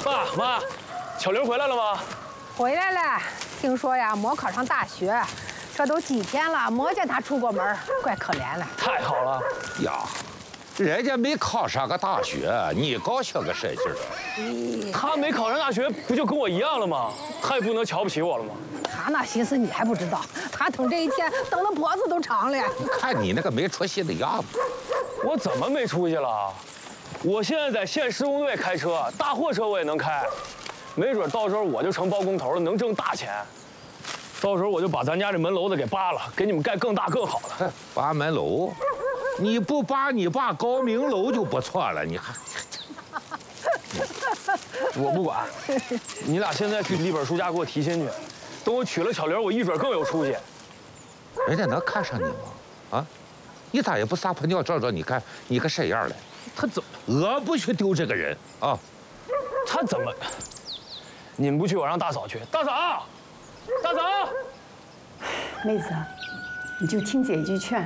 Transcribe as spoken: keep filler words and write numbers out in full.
爸妈，巧玲回来了吗？ 回来了，听说呀没考上大学，这都几天了没见他出过门，怪可怜了。 太好了呀，人家没考上个大学，你高兴个什劲儿？ 他没考上大学，不就跟我一样了吗？他也不能瞧不起我了吗？ 他那心思你还不知道，他等这一天等的脖子都长了。 看你那个没出息的样子， 我怎么没出息了？我现在在县施工队开车，大货车我也能开，没准到时候我就成包工头了，能挣大钱。到时候我就把咱家这门楼子给扒了，给你们盖更大更好的。 扒门楼，你不扒你扒高明楼就不错了，你还。 我不管，你俩现在去李本叔家给我提亲去，等我娶了巧玲，我一准更有出息。 人家能看上你吗？啊，你咋也不撒泡尿照照你看你个什样嘞？ 他怎么？ 我不去丢这个人啊！ 他怎么？你们不去，我让大嫂去。大嫂，大嫂， 妹子，你就听姐一句劝，